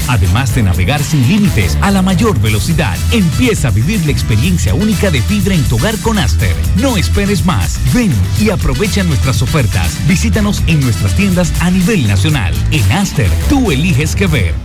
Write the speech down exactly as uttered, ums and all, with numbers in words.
además de navegar sin límites a la mayor velocidad. Empieza a vivir la experiencia única de fibra en tu hogar con Aster. No esperes más. Ven y aprovecha nuestras ofertas. Visítanos en nuestras tiendas a nivel nacional. En Aster, tú eliges qué ver.